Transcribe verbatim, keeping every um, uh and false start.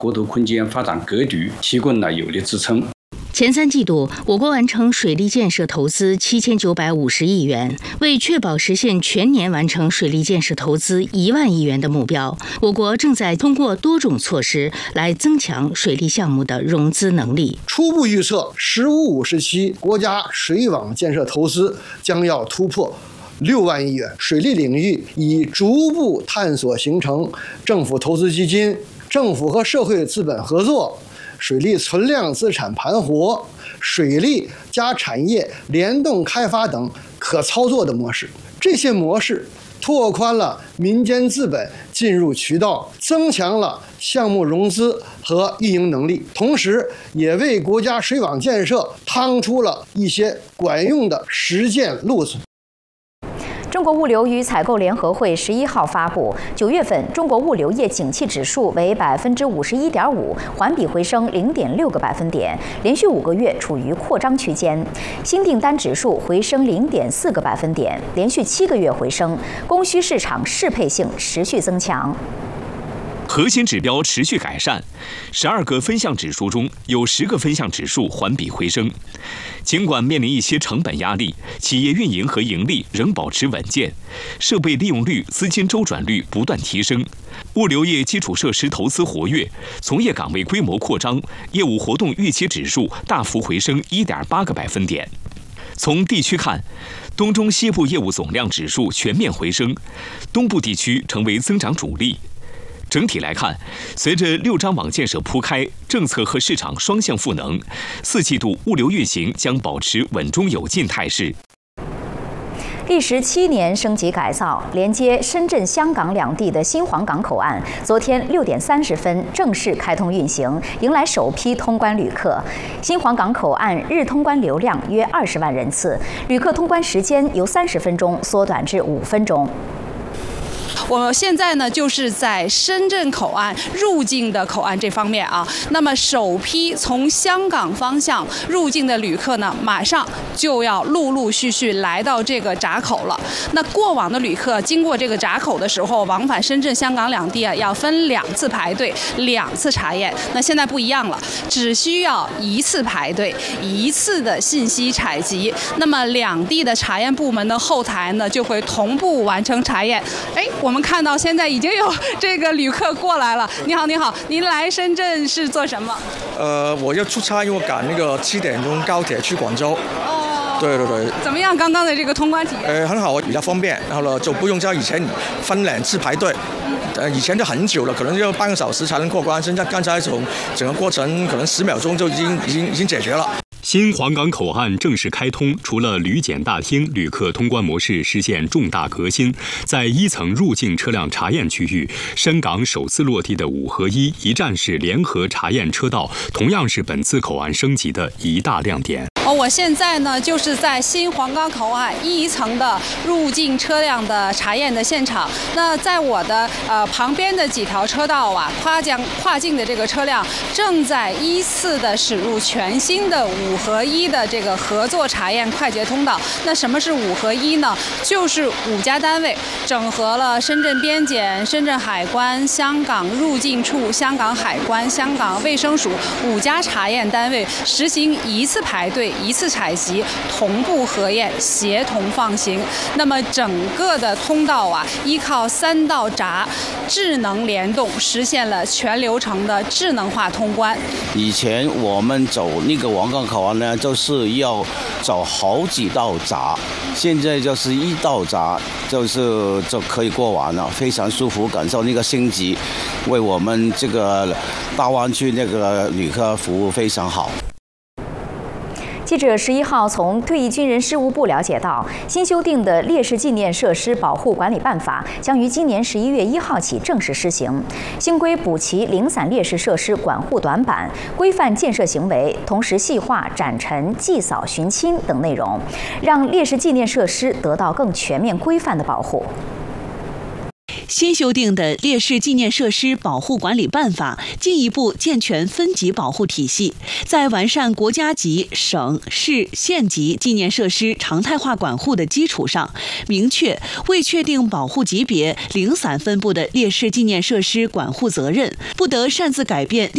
国土空间发展格局提供了有力支撑。 前三季度，我国完成水利建设投资七千九百五十亿元。为确保实现全年完成水利建设投资一万亿元的目标，我国正在通过多种措施来增强水利项目的融资能力。 初步预测，“十五五”时期国家水网建设投资将要突破六万亿元。水利领域已逐步探索形成政府投资基金、政府和社会资本合作、水利存量资产盘活、水利加产业联动开发等可操作的模式。这些模式拓宽了民间资本进入渠道，增强了项目融资和运营能力，同时也为国家水网建设趟出了一些管用的实践路子。 中国物流与采购联合会十一号发布，九月份中国物流业景气指数为百分之五十一点五，环比回升零点六个百分点，连续五个月处于扩张区间。新订单指数回升零点四个百分点，连续七个月回升，供需市场适配性持续增强。 核心指标持续改善，十二个分项指数中有十个分项指数环比回升。尽管面临一些成本压力，企业运营和盈利仍保持稳健，设备利用率、资金周转率不断提升，物流业基础设施投资活跃，从业岗位规模扩张，业务活动预期指数大幅回升一点八个百分点。从地区看，东中西部业务总量指数全面回升，东部地区成为增长主力。整体来看，随着六张网建设铺开，政策和市场双向赋能，四季度物流运行将保持稳中有进态势。 历时七年升级改造，连接深圳、香港两地的新皇岗口岸，昨天六点三十分正式开通运行，迎来首批通关旅客。新皇岗口岸日通关流量约二十万人次，旅客通关时间由三十分钟缩短至五分钟。 我们现在呢，就是在深圳口岸入境的口岸这方面啊。那么首批从香港方向入境的旅客呢，马上就要陆陆续续来到这个闸口了。那过往的旅客经过这个闸口的时候，往返深圳、香港两地啊，要分两次排队、两次查验。那现在不一样了，只需要一次排队、一次的信息采集。那么两地的查验部门的后台呢，就会同步完成查验。哎，我们看到现在已经有这个旅客过来了。你好，你好，您来深圳是做什么？ 呃，我要出差，因为我赶那个七点钟高铁去广州。哦，对对对。 怎么样？刚刚的这个通关体验？ 呃，很好，比较方便，然后呢就不用像以前分两次排队。呃，以前就很久了，可能要半个小时才能过关。现在刚才从整个过程可能十秒钟就已经已经已经解决了。 新皇岗口岸正式开通，除了旅检大厅旅客通关模式实现重大革新，在一层入境车辆查验区域，深港首次落地的五合一一站式联合查验车道，同样是本次口岸升级的一大亮点。 哦，我现在呢就是在新皇岗口岸一层的入境车辆的查验的现场。那在我的呃旁边的几条车道啊，跨江跨境的这个车辆正在依次的驶入全新的五合一的这个合作查验快捷通道。那什么是五合一呢？就是五家单位整合了深圳边检、深圳海关、香港入境处、香港海关、香港卫生署五家查验单位，实行一次排队、一次采集、同步核验、协同放行。那么整个的通道啊，依靠三道闸智能联动，实现了全流程的智能化通关。 以前我们走那个皇岗口岸呢，就是要走好几道闸，现在就是一道闸，就是就可以过完了，非常舒服，感受那个升级，为我们这个大湾区那个旅客服务非常好。 记者十一号从退役军人事务部了解到，新修订的烈士纪念设施保护管理办法将于今年十一月一号起正式施行。新规补齐零散烈士设施管护短板，规范建设行为，同时细化展陈、祭扫、寻亲等内容，让烈士纪念设施得到更全面规范的保护。 新修订的烈士纪念设施保护管理办法进一步健全分级保护体系，在完善国家级、省市县级纪念设施常态化管护的基础上，明确未确定保护级别零散分布的烈士纪念设施管护责任，不得擅自改变